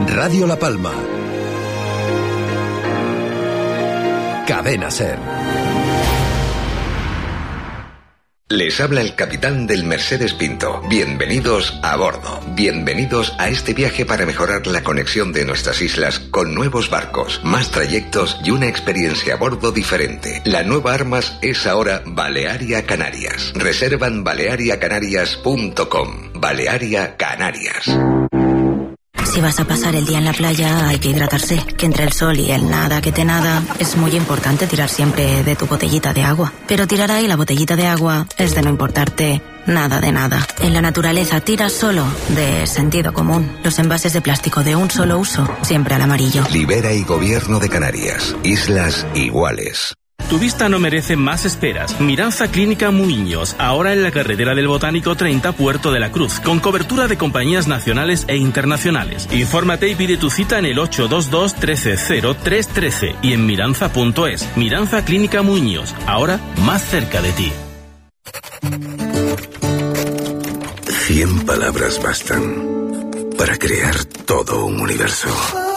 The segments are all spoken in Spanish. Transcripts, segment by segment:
Radio La Palma. Cadena SER. Les habla el capitán del Mercedes Pinto. Bienvenidos a bordo. Bienvenidos a este viaje para mejorar la conexión de nuestras islas con nuevos barcos, más trayectos y una experiencia a bordo diferente. La nueva Armas es ahora Balearia Canarias. Reserva en baleariacanarias.com. Balearia Canarias. Si vas a pasar el día en la playa, hay que hidratarse. Que entre el sol y el nada que te nada, es muy importante tirar siempre de tu botellita de agua. Pero tirar ahí la botellita de agua es de no importarte nada de nada. En la naturaleza tira solo de sentido común. Los envases de plástico de un solo uso, siempre al amarillo. Libera y Gobierno de Canarias. Islas iguales. Tu vista no merece más esperas. Miranza Clínica Muiños, ahora en la carretera del Botánico 30, Puerto de la Cruz, con cobertura de compañías nacionales e internacionales. Infórmate y pide tu cita en el 822 13 0313 y en miranza.es. Miranza Clínica Muiños, ahora más cerca de ti. 100 palabras bastan para crear todo un universo.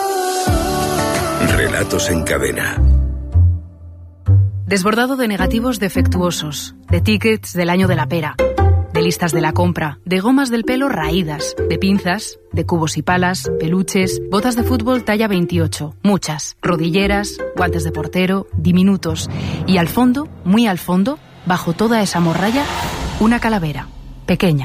Relatos en cadena. Desbordado de negativos defectuosos, de tickets del año de la pera, de listas de la compra, de gomas del pelo raídas, de pinzas, de cubos y palas, peluches, botas de fútbol talla 28, muchas, rodilleras, guantes de portero, diminutos, y al fondo, muy al fondo, bajo toda esa morralla, una calavera, pequeña.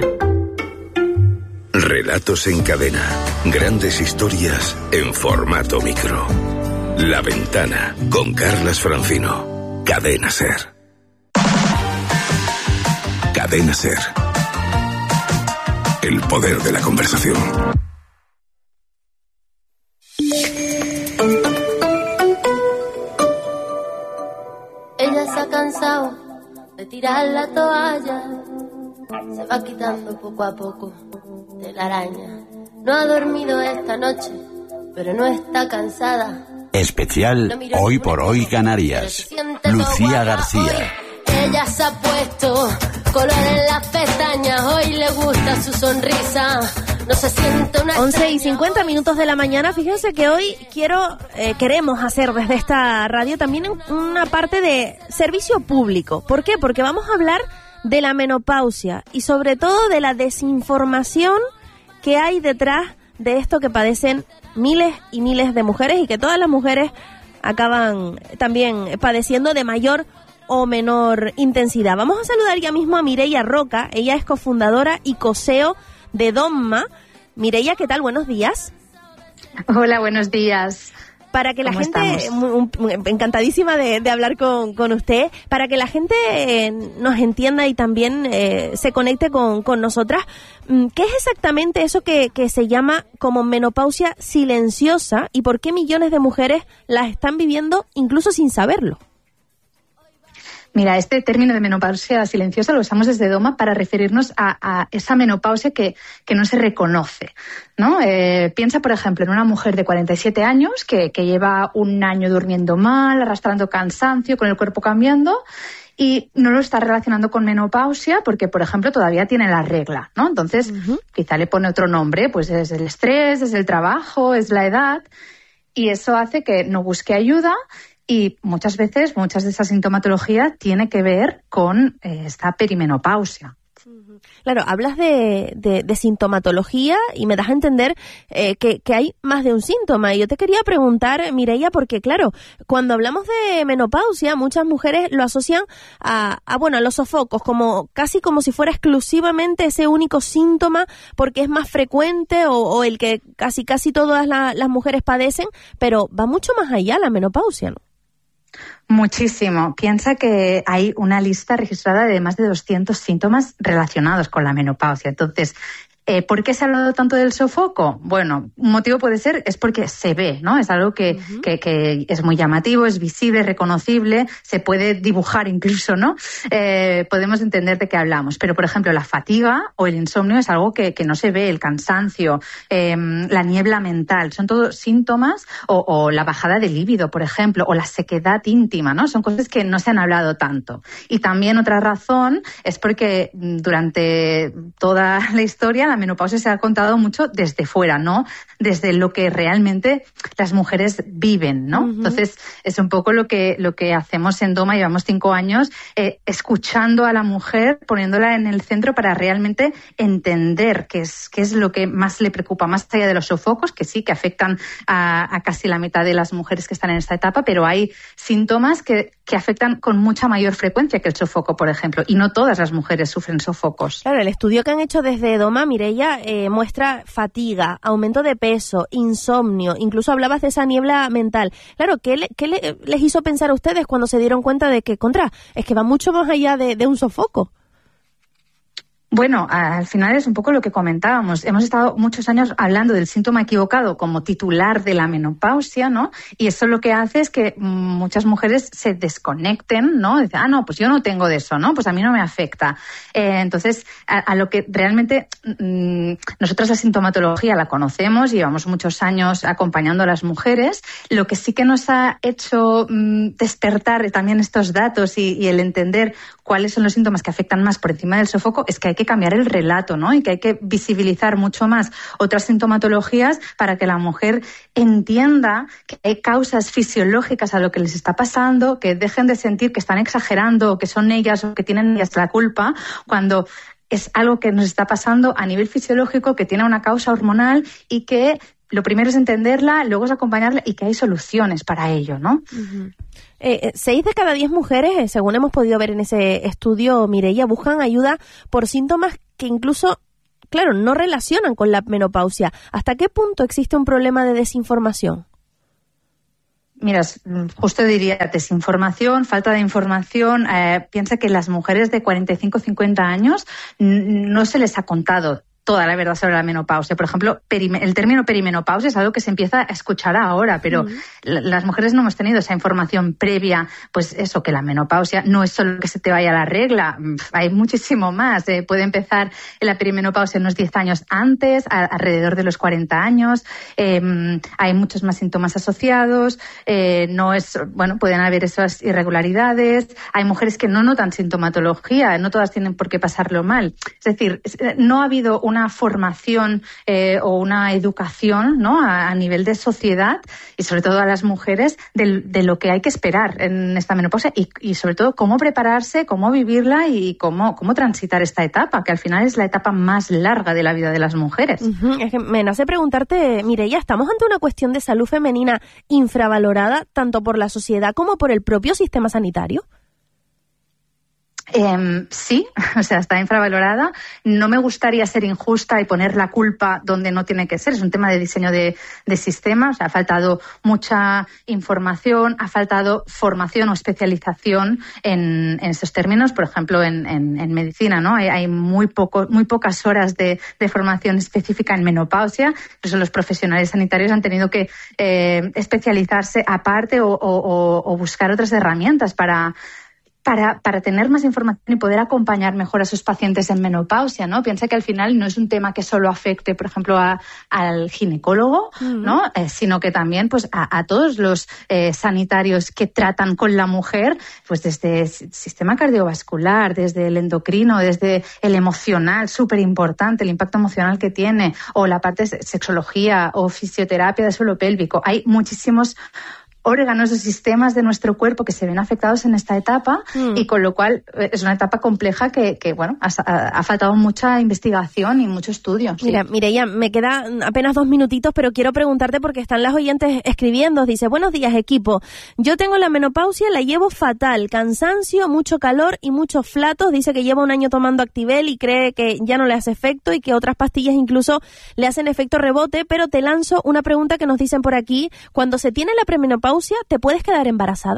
Relatos en cadena. Grandes historias en formato micro. La Ventana, con Carlas Francino. Cadena SER. Cadena SER. El poder de la conversación. Ella se ha cansado de tirar la toalla. Se va quitando poco a poco de la araña. No ha dormido esta noche, pero no está cansada. Especial Hoy por Hoy Canarias. Lucía García. Ella se ha puesto color en las pestañas. Hoy le gusta su sonrisa. No se siente una 11:50 de la mañana. Fíjense que hoy queremos hacer desde esta radio también una parte de servicio público. ¿Por qué? Porque vamos a hablar de la menopausia y sobre todo de la desinformación que hay detrás de esto que padecen miles y miles de mujeres y que todas las mujeres acaban también padeciendo de mayor o menor intensidad. Vamos a saludar ya mismo a Mireia Roca. Ella es cofundadora y co-CEO de Domma. Mireia, ¿qué tal? Buenos días. Hola, buenos días. Para que la gente, encantadísima de hablar con usted, para que la gente nos entienda y también se conecte con nosotras, ¿qué es exactamente eso que se llama como menopausia silenciosa y por qué millones de mujeres las están viviendo incluso sin saberlo? Mira, este término de menopausia silenciosa lo usamos desde Doma para referirnos a esa menopausia que no se reconoce, ¿no? Piensa, por ejemplo, en una mujer de 47 años que lleva un año durmiendo mal, arrastrando cansancio, con el cuerpo cambiando y no lo está relacionando con menopausia porque, por ejemplo, todavía tiene la regla, ¿no? Entonces, quizá le pone otro nombre, pues es el estrés, es el trabajo, es la edad y eso hace que no busque ayuda. Y muchas veces, muchas de esa sintomatología tiene que ver con esta perimenopausia. Claro, hablas de sintomatología y me das a entender que hay más de un síntoma. Y yo te quería preguntar, Mireia, porque claro, cuando hablamos de menopausia, muchas mujeres lo asocian a los sofocos, casi como si fuera exclusivamente ese único síntoma, porque es más frecuente o el que casi todas las mujeres padecen, pero va mucho más allá la menopausia, ¿no? Muchísimo. Piensa que hay una lista registrada de más de 200 síntomas relacionados con la menopausia. Entonces, ¿por qué se ha hablado tanto del sofoco? Bueno, un motivo puede ser, es porque se ve, ¿no? Es algo que es muy llamativo, es visible, reconocible, se puede dibujar incluso, ¿no? Podemos entender de qué hablamos. Pero, por ejemplo, la fatiga o el insomnio es algo que no se ve, el cansancio, la niebla mental, son todos síntomas, o la bajada de líbido, por ejemplo, o la sequedad íntima, ¿no? Son cosas que no se han hablado tanto. Y también otra razón es porque durante toda la historia la menopausia se ha contado mucho desde fuera, ¿no? Desde lo que realmente las mujeres viven, ¿no? Entonces, es un poco lo que hacemos en Doma. Llevamos 5 años escuchando a la mujer, poniéndola en el centro para realmente entender qué es lo que más le preocupa, más allá de los sofocos, que sí, que afectan a casi la mitad de las mujeres que están en esta etapa, pero hay síntomas que afectan con mucha mayor frecuencia que el sofoco, por ejemplo, y no todas las mujeres sufren sofocos. Claro, el estudio que han hecho desde Doma, Mireia, muestra fatiga, aumento de peso, insomnio, incluso hablabas de esa niebla mental. Claro, ¿qué les hizo pensar a ustedes cuando se dieron cuenta de que, es que va mucho más allá de un sofoco? Bueno, al final es un poco lo que comentábamos. Hemos estado muchos años hablando del síntoma equivocado como titular de la menopausia, ¿no? Y eso lo que hace es que muchas mujeres se desconecten, ¿no? Dicen, no, pues yo no tengo de eso, ¿no? Pues a mí no me afecta. Entonces, a lo que realmente nosotros la sintomatología la conocemos, llevamos muchos años acompañando a las mujeres. Lo que sí que nos ha hecho despertar también estos datos y el entender cuáles son los síntomas que afectan más por encima del sofoco es que hay que cambiar el relato, ¿no? Y que hay que visibilizar mucho más otras sintomatologías para que la mujer entienda que hay causas fisiológicas a lo que les está pasando, que dejen de sentir que están exagerando, que son ellas o que tienen ellas la culpa, cuando es algo que nos está pasando a nivel fisiológico, que tiene una causa hormonal y que lo primero es entenderla, luego es acompañarla y que hay soluciones para ello, ¿no? 6 de cada 10 mujeres, según hemos podido ver en ese estudio, Mireia, buscan ayuda por síntomas que incluso, claro, no relacionan con la menopausia. ¿Hasta qué punto existe un problema de desinformación? Mira, justo diría desinformación, falta de información. Piensa que las mujeres de 45-50 años no se les ha contado toda la verdad sobre la menopausia. Por ejemplo, el término perimenopausia es algo que se empieza a escuchar ahora, pero las mujeres no hemos tenido esa información previa, pues eso, que la menopausia no es solo que se te vaya la regla, hay muchísimo más. Puede empezar la perimenopausia unos 10 años antes, alrededor de los 40 años, hay muchos más síntomas asociados, pueden haber esas irregularidades, hay mujeres que no notan sintomatología, no todas tienen por qué pasarlo mal. Es decir, no ha habido una formación o una educación, ¿no?, a nivel de sociedad y sobre todo a las mujeres de lo que hay que esperar en esta menopausia y sobre todo cómo prepararse, cómo vivirla y cómo transitar esta etapa, que al final es la etapa más larga de la vida de las mujeres. Es que me nace preguntarte, Mireia, ¿estamos ante una cuestión de salud femenina infravalorada tanto por la sociedad como por el propio sistema sanitario? Sí, o sea, está infravalorada. No me gustaría ser injusta y poner la culpa donde no tiene que ser. Es un tema de diseño de sistema. O sea, ha faltado mucha información, ha faltado formación o especialización en esos términos. Por ejemplo, en medicina, ¿no? Hay muy pocas horas de formación específica en menopausia. Incluso los profesionales sanitarios han tenido que especializarse aparte o buscar otras herramientas para tener más información y poder acompañar mejor a sus pacientes en menopausia, ¿no? Piensa que al final no es un tema que solo afecte, por ejemplo, al ginecólogo, ¿no? Sino que también, pues, a todos los sanitarios que tratan con la mujer, pues desde el sistema cardiovascular, desde el endocrino, desde el emocional, súper importante, el impacto emocional que tiene, o la parte de sexología o fisioterapia de suelo pélvico. Hay muchísimos órganos o sistemas de nuestro cuerpo que se ven afectados en esta etapa y con lo cual es una etapa compleja que ha faltado mucha investigación y mucho estudio. Mira, sí. Mireia, me quedan apenas 2 minutitos, pero quiero preguntarte porque están las oyentes escribiendo. Dice, buenos días, equipo. Yo tengo la menopausia, la llevo fatal, cansancio, mucho calor y muchos flatos. Dice que lleva un año tomando Activel y cree que ya no le hace efecto y que otras pastillas incluso le hacen efecto rebote, pero te lanzo una pregunta que nos dicen por aquí. Cuando se tiene la premenopausia, ¿te puedes quedar embarazada?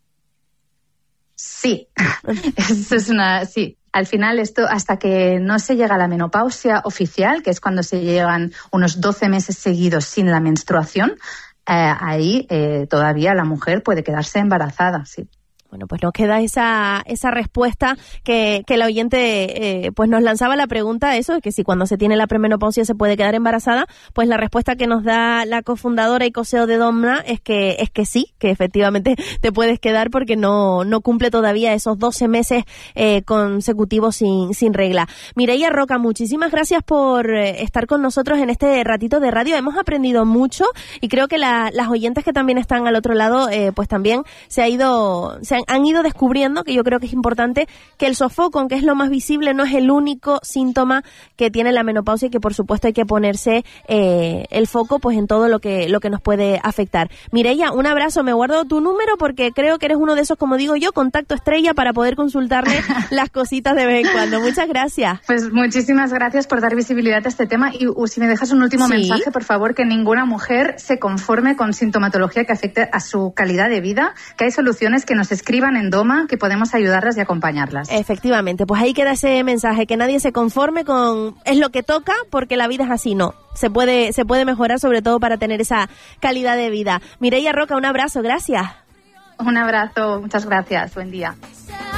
Sí, sí. Al final esto, hasta que no se llega a la menopausia oficial, que es cuando se llegan unos 12 meses seguidos sin la menstruación, ahí todavía la mujer puede quedarse embarazada, sí. Bueno, pues nos queda esa respuesta que la oyente pues nos lanzaba la pregunta, eso, de que si cuando se tiene la premenopausia se puede quedar embarazada. Pues la respuesta que nos da la cofundadora y co-CEO de Domna es que sí, que efectivamente te puedes quedar porque no cumple todavía esos 12 meses consecutivos sin regla. Mireia Roca, muchísimas gracias por estar con nosotros en este ratito de radio. Hemos aprendido mucho y creo que las oyentes que también están al otro lado pues también han ido descubriendo, que yo creo que es importante, que el sofocón, que es lo más visible, no es el único síntoma que tiene la menopausia y que por supuesto hay que ponerse el foco pues en todo lo que nos puede afectar. Mireia, un abrazo, me guardo tu número porque creo que eres uno de esos, como digo yo, contacto estrella para poder consultarle las cositas de vez en cuando. Muchas gracias. Pues muchísimas gracias por dar visibilidad a este tema y si me dejas un último mensaje, por favor, que ninguna mujer se conforme con sintomatología que afecte a su calidad de vida, que hay soluciones, que nos escriban en Doma, que podemos ayudarlas y acompañarlas. Efectivamente, pues ahí queda ese mensaje, que nadie se conforme con es lo que toca, porque la vida es así, no. Se puede mejorar, sobre todo para tener esa calidad de vida. Mireia Roca, un abrazo, gracias. Un abrazo, muchas gracias, buen día.